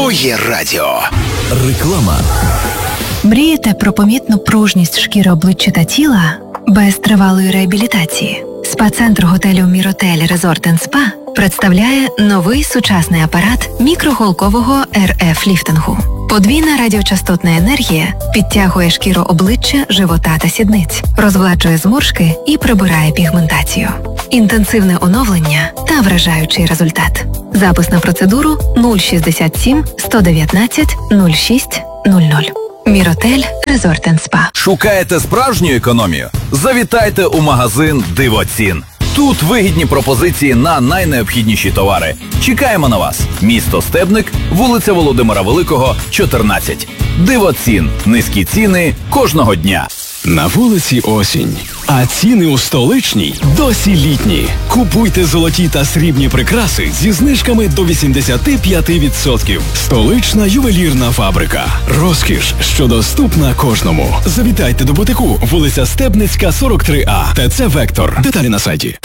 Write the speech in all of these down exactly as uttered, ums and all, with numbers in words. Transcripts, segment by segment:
Твоє радіо. Реклама. Мрієте про помітну пружність шкіри обличчя та тіла без тривалої реабілітації? Спа-центр готелю «Міротель Resort енд Spa» представляє новий сучасний апарат мікроголкового ер еф-ліфтингу. Подвійна радіочастотна енергія підтягує шкіру обличчя, живота та сідниць, розгладжує зморшки і прибирає пігментацію. Інтенсивне оновлення та вражаючий результат. Запис на процедуру нуль шістдесят сім сто дев'ятнадцять нуль шість нуль нуль. «Міротель Resort енд Spa». Шукаєте справжню економію? Завітайте у магазин «Дивоцін». Тут вигідні пропозиції на найнеобхідніші товари. Чекаємо на вас. Місто Стебник, вулиця Володимира Великого, чотирнадцять. Дивоцін. Низькі ціни кожного дня. На вулиці осінь, а ціни у столичній досі літні. Купуйте золоті та срібні прикраси зі знижками до вісімдесят п'ять відсотків. Столична ювелірна фабрика. Розкіш, що доступна кожному. Завітайте до бутику, вулиця Стебницька, сорок три А. ТЦ «Вектор». Деталі на сайті.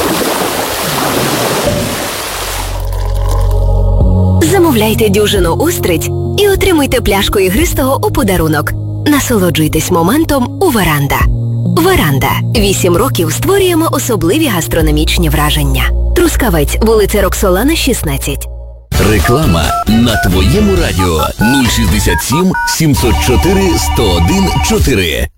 Замовляйте дюжину устриць і отримуйте пляшку ігристого у подарунок. Насолоджуйтесь моментом у «Веранда». «Веранда». Вісім років створюємо особливі гастрономічні враження. Трускавець, вулиця Роксолана, шістнадцять. Реклама на твоєму радіо нуль шістдесят сім сімсот чотири сто один чотири.